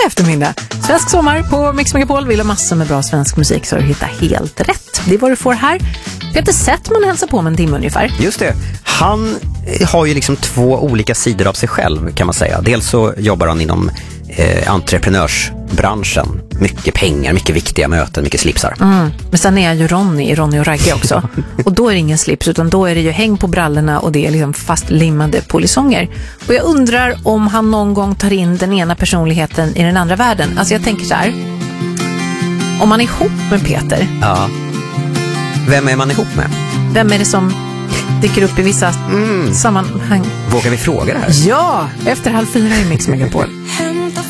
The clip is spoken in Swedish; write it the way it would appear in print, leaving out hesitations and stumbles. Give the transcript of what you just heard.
eftermiddag. Svensk sommar på Mix Megapol. Vill ha massor med bra svensk musik så har du hittat helt rätt. Det är vad du får här. Peter Settman hälsar på med en timme ungefär. Just det. Han har ju liksom två olika sidor av sig själv kan man säga. Dels så jobbar han inom entreprenörsbranschen. Mycket pengar, mycket viktiga möten, mycket slipsar. Men sen är jag ju Ronny och Ragge också. Och då är det ingen slips utan då är det ju häng på brallorna och det är liksom fastlimmade polisonger. Och jag undrar om han någon gång tar in den ena personligheten i den andra världen. Alltså jag tänker så här. Om man är ihop med Peter. Ja. Vem är man ihop med? Vem är det som dyker upp i vissa sammanhang? Vågar vi fråga det här? Ja, efter 3:30 i Mix Megapol.